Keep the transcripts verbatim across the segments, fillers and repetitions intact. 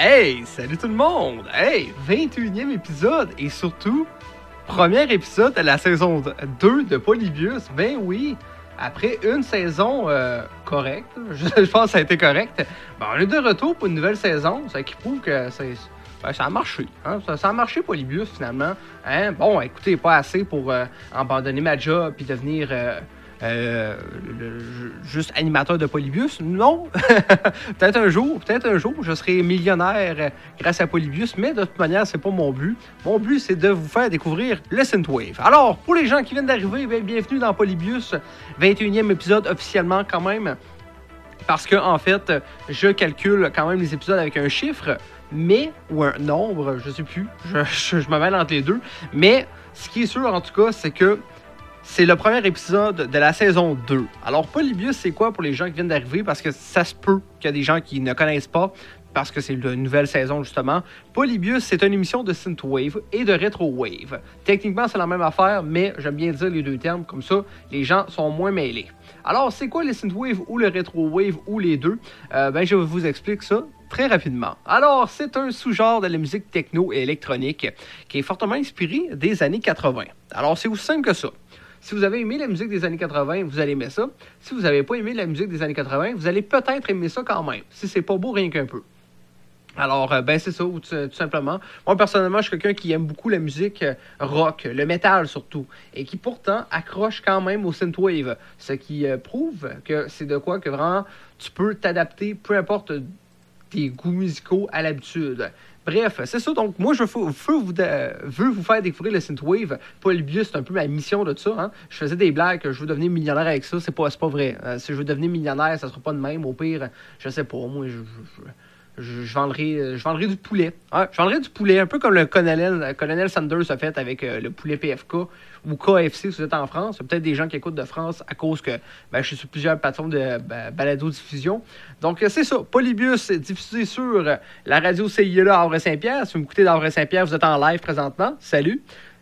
Hey, salut tout le monde! Hey, vingt et unième épisode et surtout, premier épisode de la saison deux de Polybius. Ben oui, après une saison euh, correcte, je, je pense que ça a été correct, ben on est de retour pour une nouvelle saison, ça qui prouve que c'est, ben, ça a marché. Hein? Ça, ça a marché Polybius finalement. Hein? Bon, écoutez, pas assez pour euh, abandonner ma job puis devenir... Euh, Euh, le, le, juste animateur de Polybius, non. peut-être un jour, peut-être un jour, je serai millionnaire grâce à Polybius, mais de toute manière, c'est pas mon but. Mon but, c'est de vous faire découvrir le Synthwave. Alors, pour les gens qui viennent d'arriver, bien, bienvenue dans Polybius, vingt et unième épisode officiellement quand même, parce que en fait, je calcule quand même les épisodes avec un chiffre, mais, ou un nombre, je sais plus, je, je, je me mêle entre les deux, mais ce qui est sûr en tout cas, c'est que c'est le premier épisode de la saison deux. Alors, Polybius, c'est quoi pour les gens qui viennent d'arriver? Parce que ça se peut qu'il y a des gens qui ne connaissent pas, parce que c'est une nouvelle saison, justement. Polybius, c'est une émission de Synthwave et de Retrowave. Techniquement, c'est la même affaire, mais j'aime bien dire les deux termes, comme ça, les gens sont moins mêlés. Alors, c'est quoi le Synthwave ou le Retrowave ou les deux? Euh, ben, je vous explique ça très rapidement. Alors, c'est un sous-genre de la musique techno et électronique qui est fortement inspiré des années quatre-vingts. Alors, c'est aussi simple que ça. Si vous avez aimé la musique des années quatre-vingts, vous allez aimer ça. Si vous n'avez pas aimé la musique des années quatre-vingts, vous allez peut-être aimer ça quand même, si c'est pas beau rien qu'un peu. Alors, euh, ben c'est ça, tout, tout simplement. Moi, personnellement, je suis quelqu'un qui aime beaucoup la musique euh, rock, le métal surtout, et qui pourtant accroche quand même au synthwave, ce qui euh, prouve que c'est de quoi que vraiment tu peux t'adapter, peu importe tes goûts musicaux à l'habitude. Bref, c'est ça. Donc, moi, je veux vous, euh, veux vous faire découvrir le Synthwave. Paul-Bius, c'est un peu ma mission de ça. Hein? Je faisais des blagues que je veux devenir millionnaire avec ça. C'est pas, c'est pas vrai. Euh, si je veux devenir millionnaire, ça sera pas de même. Au pire, je sais pas. Moi, je... je, je Je, je, vendrai, je vendrai du poulet. Ouais, je vendrai du poulet, un peu comme le colonel, colonel Sanders a fait avec euh, le poulet P F K ou K F C si vous êtes en France. Il y a peut-être des gens qui écoutent de France à cause que ben, je suis sur plusieurs plateformes de ben, balado-diffusion. Donc, c'est ça. Polybius est diffusé sur la radio C I E là à Havre-Saint-Pierre. Si vous m'écoutez d'Havre-Saint-Pierre, vous êtes en live présentement. Salut.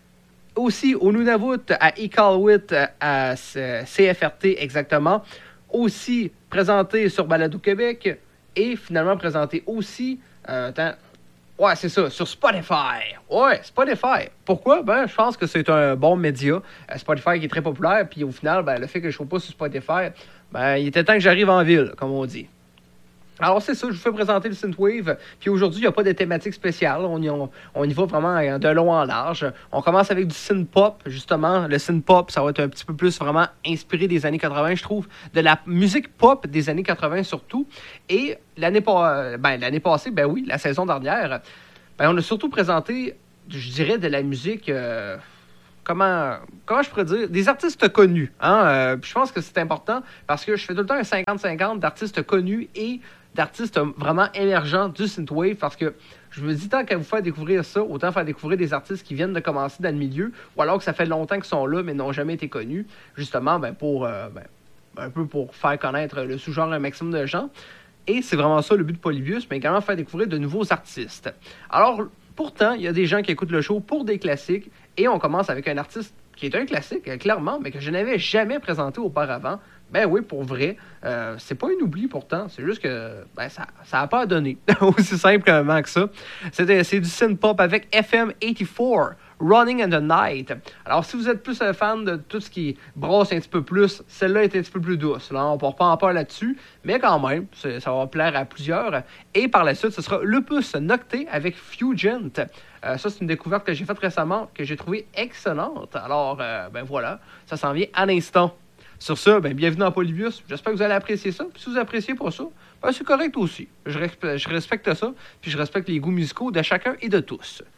Aussi, au Nunavut, à Iqaluit, à C F R T exactement. Aussi, présenté sur Balado Québec. Et finalement présenté aussi, euh, attends, ouais, c'est ça, sur Spotify. Ouais, Spotify. Pourquoi? Ben, je pense que c'est un bon média. Euh, Spotify qui est très populaire, puis au final, ben, le fait que je ne sois pas sur Spotify, ben, il était temps que j'arrive en ville, comme on dit. Alors, c'est ça, je vous fais présenter le Synthwave. Puis aujourd'hui, il n'y a pas de thématique spéciale. On y, on, on y va vraiment de long en large. On commence avec du synth-pop, justement. Le synth-pop, ça va être un petit peu plus vraiment inspiré des années quatre-vingts, je trouve. De la musique pop des années quatre-vingts surtout. Et l'année, pa- ben, l'année passée, ben oui, la saison dernière, ben, on a surtout présenté, je dirais, de la musique... Euh, Comment, comment je pourrais dire? Des artistes connus. Hein? Euh, je pense que c'est important parce que je fais tout le temps un cinquante cinquante d'artistes connus et d'artistes vraiment émergents du synthwave parce que je me dis tant qu'à vous faire découvrir ça, autant faire découvrir des artistes qui viennent de commencer dans le milieu ou alors que ça fait longtemps qu'ils sont là mais n'ont jamais été connus, justement ben, pour euh, ben, un peu pour faire connaître le sous-genre un maximum de gens. Et c'est vraiment ça le but de Polybius, mais également faire découvrir de nouveaux artistes. Alors, pourtant, il y a des gens qui écoutent le show pour des classiques et on commence avec un artiste qui est un classique, clairement, mais que je n'avais jamais présenté auparavant. Ben oui, pour vrai, euh, c'est pas un oubli pourtant, c'est juste que ben, ça ça a pas donné, aussi simplement que ça. C'est, c'est du synth-pop avec F M quatre-vingt-quatorze, Running in the Night. Alors, si vous êtes plus un fan de tout ce qui brosse un petit peu plus, celle-là est un petit peu plus douce. Là, on ne part pas en peur là-dessus, mais quand même, ça va plaire à plusieurs. Et par la suite, ce sera Lupus Nocté avec Fugent. Euh, ça, c'est une découverte que j'ai faite récemment, que j'ai trouvée excellente. Alors, euh, ben voilà, ça s'en vient à l'instant. Sur ça, ben, bienvenue dans Polybius. J'espère que vous allez apprécier ça. Puis si vous appréciez pas ça, ben, c'est correct aussi. Je, respe- je respecte ça, puis je respecte les goûts musicaux de chacun et de tous.